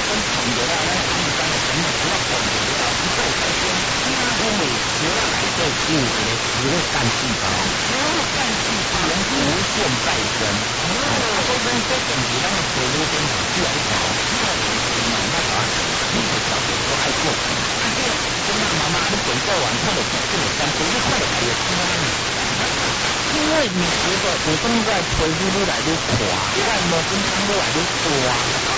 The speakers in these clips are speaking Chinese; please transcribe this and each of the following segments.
碰到了咱阿姆山的什么不要碰到了，不够开心。因为学了来就有一个植物干细胞，连无限再生。所以说这等于咱的皮肤变好，越来越好。那个你的小姐都爱做，但是跟那妈妈你整个晚看的这个干皮肤看的也是因为你觉得我正在皮肤越来越垮，外膜跟汤越来越多啊。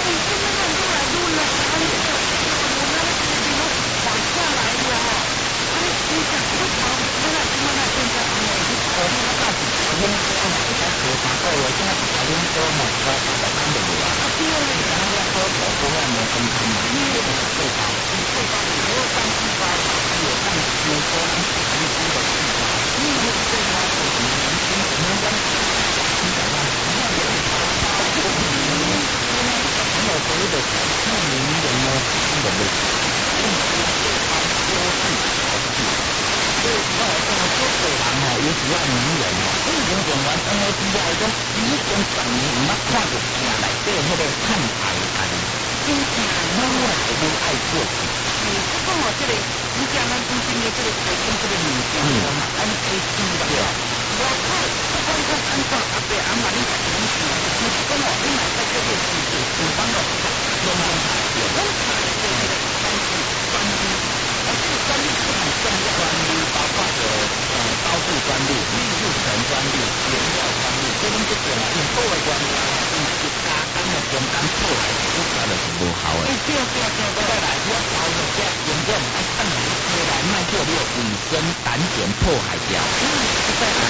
有时啊，名人哦，已经用完 NAD 啊，种已经10年唔捌看过镜内底迄个看台干，真正愈来愈爱做。不过哦，这个你讲咱中心的这个台中这个物件哦，NAD 啦，我看不管讲安怎阿伯阿妈你家己想，你讲哦，你买在这个市场有帮到用用有用它的这个但是专利，而且专利是很重要专利，包括着高度专利、日程专利、原料专利，这种这种啊，用多的专利啊，用一加工的中间出来，出来就是无效的。对，再来我搞的这原料啊，等于回来卖掉你的卫生胆碱破坏掉。再来，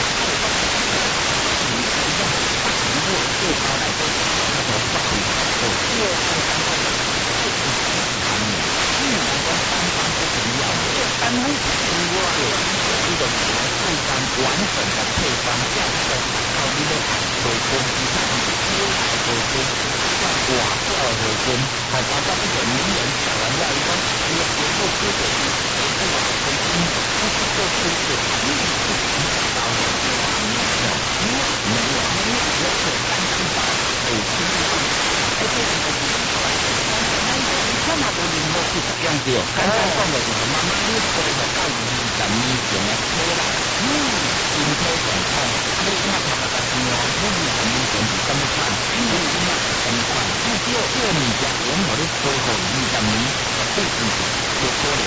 最高来说，那个发明我第二三方的太平方面，三方是重要的，单方之外，这个配方完整的配方，这样子到你的回归，你看你出来回归，像瓦掉的回归，还包括那个名人讲完要一个你的结构出的，这个回归，这是做出一个你是很高的，没有，而且单单把5千而且那么多年都是这样子哦，刚刚讲的就是妈妈你做的到20年前的车啦，身体状况，你怎么看得到呢？你20年前是怎么看？你怎么怎么看？你只有这个物件，永远你恢复20年，这是有可能。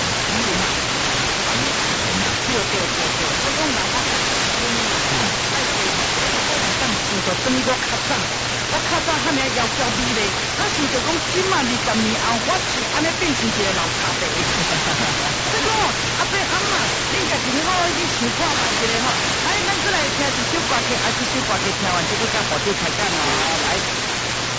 就等于我较早，遐尔要求你咧，我想着讲今嘛20年后，我是安尼变成一个老茶茶。所以讲阿伯阿妈，你家己好去想看嘛一个吼，咱过来听一首歌曲，还是首歌曲听完，这个甲好就开讲啊，来。